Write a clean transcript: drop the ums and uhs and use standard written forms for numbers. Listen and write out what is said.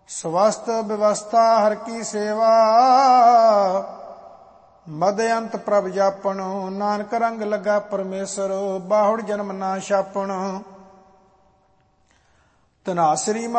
ਸਵਸਤ ਵਿਵਸਥਾ ਹਰ ਕੀ ਸੇਵਾ, ਮਦ ਅੰਤ ਪ੍ਰਭ ਜਾਪਣ। ਨਾਨਕ ਰੰਗ ਲੱਗਾ ਪਰਮੇਸ਼ਰ, ਬਾਹੁੜ ਜਨਮ ਨਾ ਛਾਪਣ। ਧਨਾਸਰੀ